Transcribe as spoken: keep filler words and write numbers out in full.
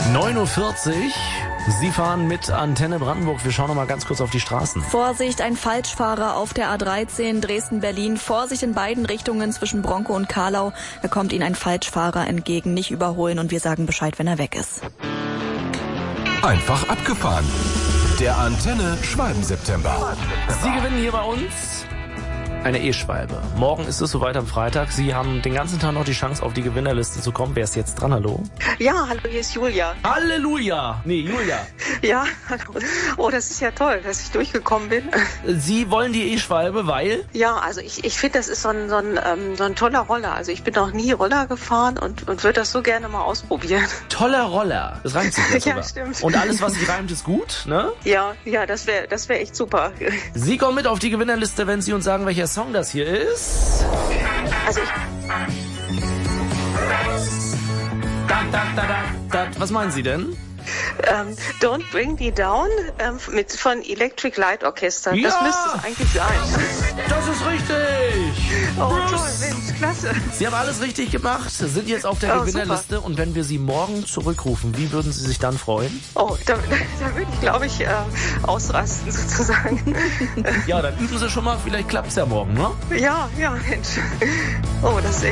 neun Uhr vierzig. Sie fahren mit Antenne Brandenburg. Wir schauen noch mal ganz kurz auf die Straßen. Vorsicht, ein Falschfahrer auf der A dreizehn Dresden-Berlin. Vorsicht in beiden Richtungen zwischen Bronkow und Carlau. Da kommt Ihnen ein Falschfahrer entgegen. Nicht überholen und wir sagen Bescheid, wenn er weg ist. Einfach abgefahren. Der Antenne Schwalben-September. Sie gewinnen hier bei uns eine E-Schwalbe. Morgen ist es soweit am Freitag. Sie haben den ganzen Tag noch die Chance, auf die Gewinnerliste zu kommen. Wer ist jetzt dran? Hallo? Ja, hallo, hier ist Julia. Halleluja! Nee, Julia. Ja, hallo. Oh, das ist ja toll, dass ich durchgekommen bin. Sie wollen die E-Schwalbe, weil? Ja, also ich, ich finde, das ist so ein, so, ein, ähm, so ein toller Roller. Also ich bin noch nie Roller gefahren und, und würde das so gerne mal ausprobieren. Toller Roller. Das reimt sich jetzt Ja, sogar. stimmt. Und alles, was sich reimt, ist gut, ne? Ja, ja, das wäre das wär echt super. Sie kommen mit auf die Gewinnerliste, wenn Sie uns sagen, welcher Song das hier ist. Also ich... Da, da, da, da, da. Was meinen Sie denn? Ähm, Don't Bring Me Down ähm, mit, von Electric Light Orchestra. Ja! Das müsste es eigentlich sein. Das ist richtig! Oh, Bruce. toll, Mensch, klasse. Sie haben alles richtig gemacht, sind jetzt auf der Oh, Gewinnerliste. super. Und wenn wir Sie morgen zurückrufen, wie würden Sie sich dann freuen? Oh, da, da würde ich, glaube ich, äh, ausrasten sozusagen. Ja, dann üben Sie schon mal, vielleicht klappt es ja morgen, ne? Ja, ja, Mensch. Oh, das ist